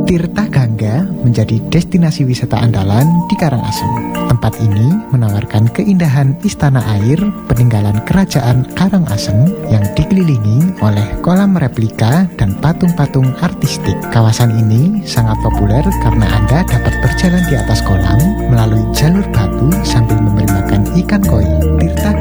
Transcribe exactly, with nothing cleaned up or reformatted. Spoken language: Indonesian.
Tirta Gangga menjadi destinasi wisata andalan di Karangasem. Tempat ini menawarkan keindahan istana air peninggalan kerajaan Karangasem yang dikelilingi oleh kolam replika dan patung-patung artistik. Kawasan ini sangat populer karena Anda dapat berjalan di atas kolam melalui jalur batu sambil memberi makan ikan koi. Tirta